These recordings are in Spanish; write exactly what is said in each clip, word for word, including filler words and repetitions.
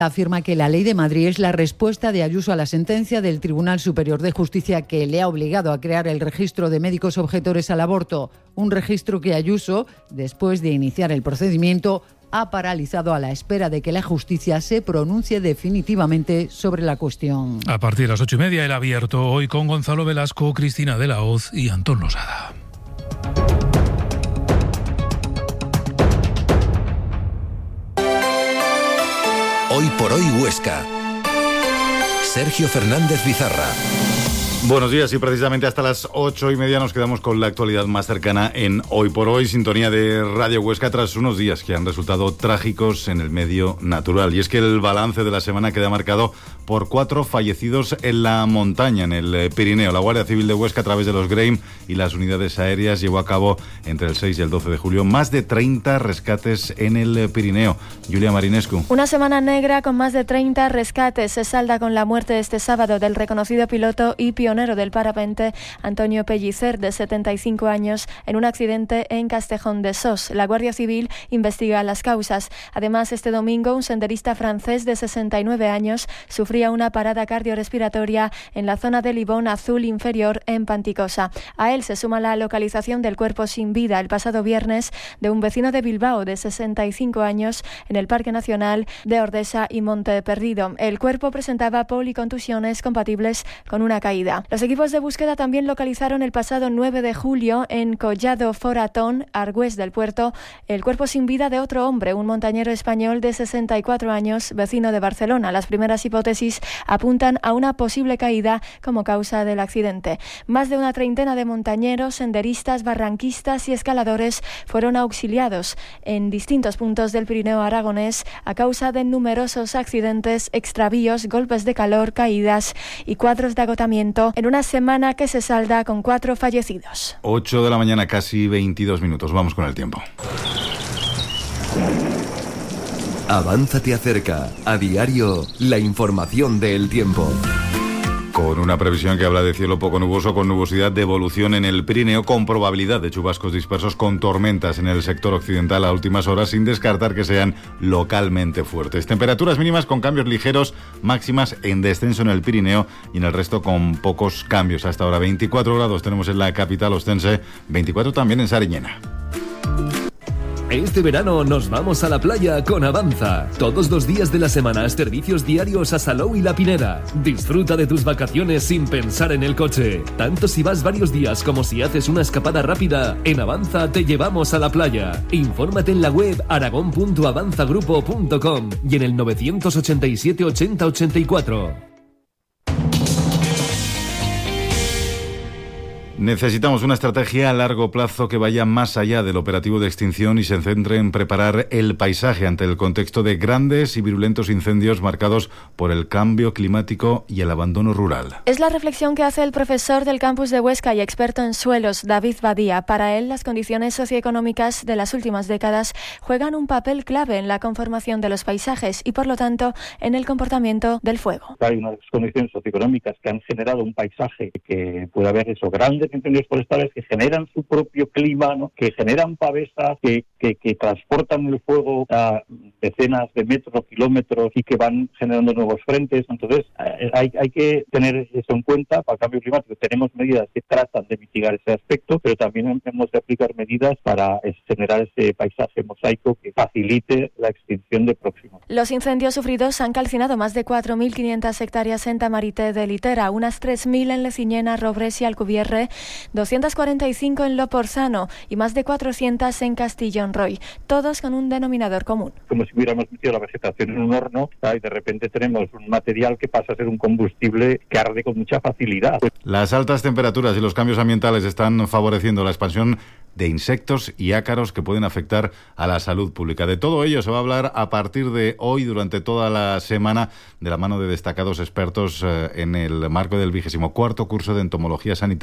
Afirma que la Ley de Madrid es la respuesta de Ayuso a la sentencia del Tribunal Superior de Justicia que le ha obligado a crear el registro de médicos objetores al aborto, un registro que Ayuso, después de iniciar el procedimiento, ha paralizado a la espera de que la justicia se pronuncie definitivamente sobre la cuestión. A partir de las ocho y media, El Abierto, hoy con Gonzalo Velasco, Cristina de la Hoz y Antón Losada. Hoy por hoy Huesca. Sergio Fernández Vizarra. Buenos días y precisamente hasta las ocho y media nos quedamos con la actualidad más cercana en Hoy por Hoy, sintonía de Radio Huesca tras unos días que han resultado trágicos en el medio natural. Y es que el balance de la semana queda marcado por cuatro fallecidos en la montaña, en el Pirineo. La Guardia Civil de Huesca, a través de los Grame y las unidades aéreas, llevó a cabo entre el seis y el doce de julio más de treinta rescates en el Pirineo. Julia Marinescu. Una semana negra con más de treinta rescates se salda con la muerte este sábado del reconocido piloto y pionero del parapente Antonio Pellicer, de setenta y cinco años, en un accidente en Castejón de Sos. La Guardia Civil investiga las causas. Además, este domingo, un senderista francés de sesenta y nueve años sufría una parada cardiorrespiratoria en la zona del Ibón Azul inferior en Panticosa. A él se suma la localización del cuerpo sin vida el pasado viernes de un vecino de Bilbao de sesenta y cinco años en el Parque Nacional de Ordesa y Monte Perdido. El cuerpo presentaba policontusiones compatibles con una caída. Los equipos de búsqueda también localizaron el pasado nueve de julio en Collado Foratón, Argüés del Puerto, el cuerpo sin vida de otro hombre, un montañero español de sesenta y cuatro años, vecino de Barcelona. Las primeras hipótesis apuntan a una posible caída como causa del accidente. Más de una treintena de montañeros, senderistas, barranquistas y escaladores fueron auxiliados en distintos puntos del Pirineo aragonés a causa de numerosos accidentes, extravíos, golpes de calor, caídas y cuadros de agotamiento en una semana que se salda con cuatro fallecidos. ocho de la mañana, casi veintidós minutos. Vamos con el tiempo. Avanza te acerca. A diario, la información del tiempo. Con una previsión que habla de cielo poco nuboso con nubosidad de evolución en el Pirineo, con probabilidad de chubascos dispersos con tormentas en el sector occidental a últimas horas, sin descartar que sean localmente fuertes. Temperaturas mínimas con cambios ligeros, máximas en descenso en el Pirineo y en el resto con pocos cambios. Hasta ahora veinticuatro grados tenemos en la capital ostense, veinticuatro también en Sariñena. Este verano nos vamos a la playa con Avanza. Todos los días de la semana, servicios diarios a Salou y La Pineda. Disfruta de tus vacaciones sin pensar en el coche. Tanto si vas varios días como si haces una escapada rápida, en Avanza te llevamos a la playa. Infórmate en la web aragón punto avanzagrupo punto com y en el novecientos ochenta y siete ochenta ochenta y cuatro. Necesitamos una estrategia a largo plazo que vaya más allá del operativo de extinción y se centre en preparar el paisaje ante el contexto de grandes y virulentos incendios marcados por el cambio climático y el abandono rural. Es la reflexión que hace el profesor del campus de Huesca y experto en suelos, David Badía. Para él, las condiciones socioeconómicas de las últimas décadas juegan un papel clave en la conformación de los paisajes y, por lo tanto, en el comportamiento del fuego. Hay unas condiciones socioeconómicas que han generado un paisaje que puede haber eso, grandes incendios forestales que generan su propio clima, ¿no? Que generan pavesas, que, que, que transportan el fuego a decenas de metros, kilómetros y que van generando nuevos frentes. Entonces hay, hay que tener eso en cuenta para el cambio climático. Tenemos medidas que tratan de mitigar ese aspecto, pero también hemos de aplicar medidas para generar ese paisaje mosaico que facilite la extinción de próximos. Los incendios sufridos han calcinado más de cuatro mil quinientas hectáreas en Tamarite de Litera, unas tres mil en Leciñena, Robres y Alcubierre, doscientas cuarenta y cinco en Loporzano y más de cuatrocientas en Castillón Roy, todos con un denominador común. Como si hubiéramos metido la vegetación en un horno, ¿sabes? Y de repente tenemos un material que pasa a ser un combustible que arde con mucha facilidad. Las altas temperaturas y los cambios ambientales están favoreciendo la expansión de insectos y ácaros que pueden afectar a la salud pública. De todo ello se va a hablar a partir de hoy durante toda la semana de la mano de destacados expertos eh, en el marco del vigésimo cuarto curso de entomología sanitaria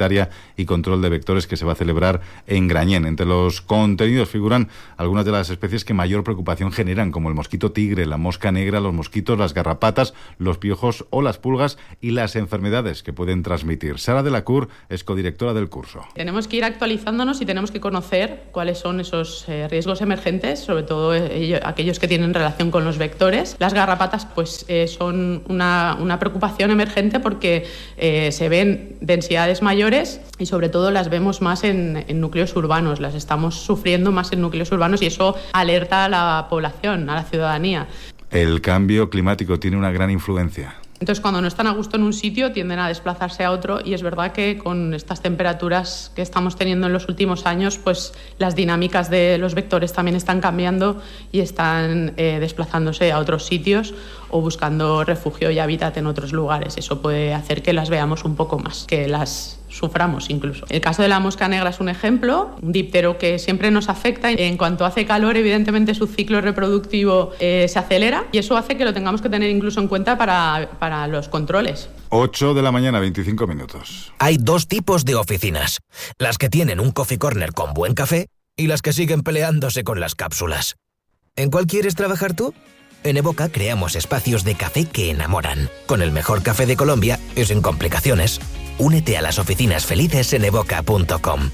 y control de vectores que se va a celebrar en Grañén. Entre los contenidos figuran algunas de las especies que mayor preocupación generan, como el mosquito tigre, la mosca negra, los mosquitos, las garrapatas, los piojos o las pulgas, y las enfermedades que pueden transmitir. Sara de la Cour es codirectora del curso. Tenemos que ir actualizándonos y tenemos que conocer cuáles son esos eh, riesgos emergentes, sobre todo eh, aquellos que tienen relación con los vectores. Las garrapatas pues eh, son una, una preocupación emergente porque eh, se ven densidades mayores y sobre todo las vemos más en, en núcleos urbanos, las estamos sufriendo más en núcleos urbanos y eso alerta a la población, a la ciudadanía. El cambio climático tiene una gran influencia. Entonces, cuando no están a gusto en un sitio, tienden a desplazarse a otro, y es verdad que con estas temperaturas que estamos teniendo en los últimos años, pues las dinámicas de los vectores también están cambiando y están eh, desplazándose a otros sitios o buscando refugio y hábitat en otros lugares. Eso puede hacer que las veamos un poco más, que las suframos incluso. El caso de la mosca negra es un ejemplo, un díptero que siempre nos afecta. En cuanto hace calor, evidentemente su ciclo reproductivo eh, se acelera y eso hace que lo tengamos que tener incluso en cuenta para, para los controles. ocho de la mañana, veinticinco minutos. Hay dos tipos de oficinas, las que tienen un coffee corner con buen café y las que siguen peleándose con las cápsulas. ¿En cuál quieres trabajar tú? En Evoca creamos espacios de café que enamoran, con el mejor café de Colombia y sin complicaciones. Únete a las oficinas felices en evoca punto com.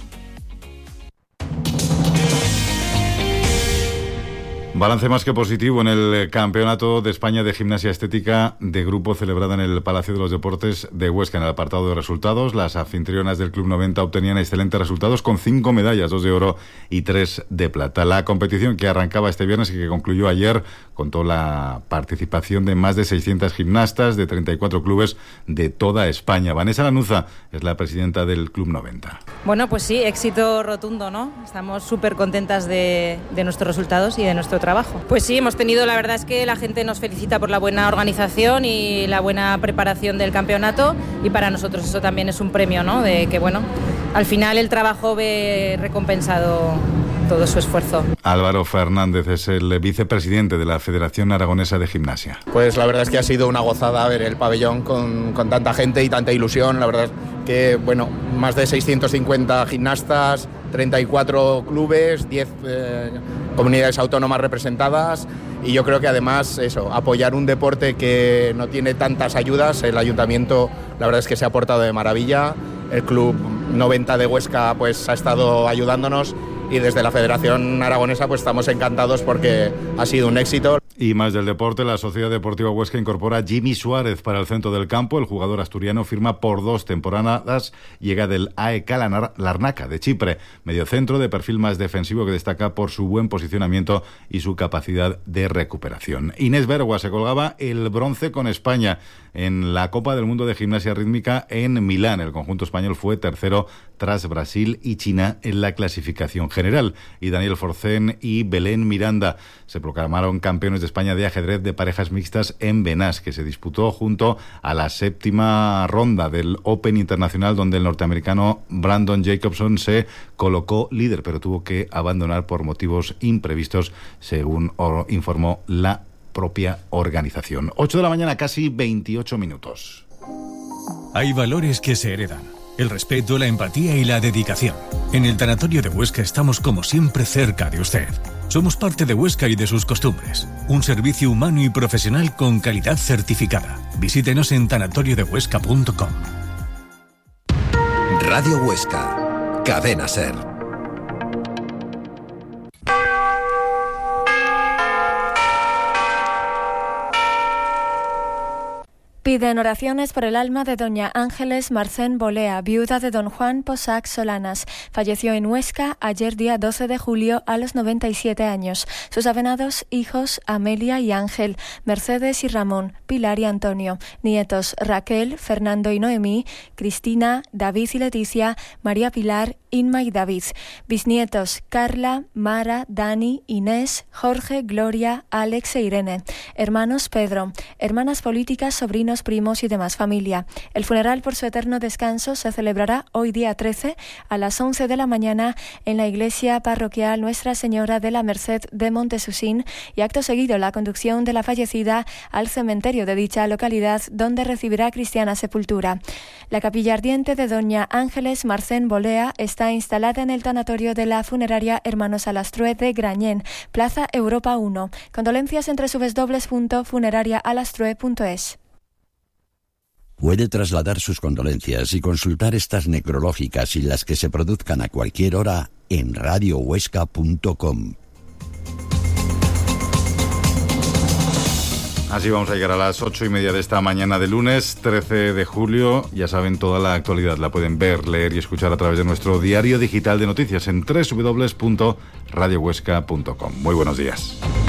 Balance más que positivo en el Campeonato de España de Gimnasia Estética de Grupo celebrada en el Palacio de los Deportes de Huesca. En el apartado de resultados, las anfitrionas del Club noventa obtenían excelentes resultados con cinco medallas, dos de oro y tres de plata. La competición, que arrancaba este viernes y que concluyó ayer, contó la participación de más de seiscientas gimnastas de treinta y cuatro clubes de toda España. Vanessa Lanuza es la presidenta del Club noventa. Bueno, pues sí, éxito rotundo, ¿no? Estamos súper contentas de, de nuestros resultados y de nuestro trabajo. Pues sí, hemos tenido, la verdad es que la gente nos felicita por la buena organización y la buena preparación del campeonato, y para nosotros eso también es un premio, ¿no? De que, bueno, al final el trabajo ve recompensado todo su esfuerzo. Álvaro Fernández es el vicepresidente de la Federación Aragonesa de Gimnasia. Pues la verdad es que ha sido una gozada ver el pabellón con, con tanta gente y tanta ilusión. La verdad es que, bueno, más de seiscientos cincuenta gimnastas, treinta y cuatro clubes, diez eh, comunidades autónomas representadas, y yo creo que además eso, apoyar un deporte que no tiene tantas ayudas. El ayuntamiento, la verdad es que se ha portado de maravilla. El Club noventa de Huesca pues ha estado ayudándonos, y desde la Federación Aragonesa pues estamos encantados porque ha sido un éxito. Y más del deporte, la Sociedad Deportiva Huesca incorpora a Jimmy Suárez para el centro del campo. El jugador asturiano firma por dos temporadas, llega del A E K Larnaca de Chipre, mediocentro de perfil más defensivo que destaca por su buen posicionamiento y su capacidad de recuperación. Inés Bergua se colgaba el bronce con España en la Copa del Mundo de Gimnasia Rítmica en Milán. El conjunto español fue tercero tras Brasil y China en la clasificación general. Y Daniel Forcén y Belén Miranda se proclamaron campeones de España de ajedrez de parejas mixtas en Benás, que se disputó junto a la séptima ronda del Open Internacional, donde el norteamericano Brandon Jacobson se colocó líder, pero tuvo que abandonar por motivos imprevistos, según informó la propia organización. ocho de la mañana, casi veintiocho minutos. Hay valores que se heredan: el respeto, la empatía y la dedicación. En el Tanatorio de Huesca estamos como siempre cerca de usted. Somos parte de Huesca y de sus costumbres. Un servicio humano y profesional con calidad certificada. Visítenos en tanatorio de huesca punto com. Radio Huesca, Cadena Ser. Piden oraciones por el alma de doña Ángeles Marcén Bolea, viuda de don Juan Posac Solanas. Falleció en Huesca ayer día doce de julio a los noventa y siete años. Sus avenados hijos Amelia y Ángel, Mercedes y Ramón, Pilar y Antonio. Nietos Raquel, Fernando y Noemí, Cristina, David y Leticia, María Pilar, Inma y David. Bisnietos Carla, Mara, Dani, Inés, Jorge, Gloria, Alex e Irene. Hermanos Pedro, hermanas políticas, sobrinos, primos y demás familia. El funeral por su eterno descanso se celebrará hoy día trece a las once de la mañana en la iglesia parroquial Nuestra Señora de la Merced de Montesusín y acto seguido la conducción de la fallecida al cementerio de dicha localidad donde recibirá cristiana sepultura. La capilla ardiente de Doña Ángeles Marcén Bolea está instalada en el tanatorio de la funeraria Hermanos Alastrue de Grañén, Plaza Europa uno. Condolencias entre w w w punto funeraria alastrue punto es. Puede trasladar sus condolencias y consultar estas necrológicas y las que se produzcan a cualquier hora en radio huesca punto com. Así vamos a llegar a las ocho y media de esta mañana de lunes, trece de julio. Ya saben, toda la actualidad la pueden ver, leer y escuchar a través de nuestro diario digital de noticias en w w w punto radio huesca punto com. Muy buenos días.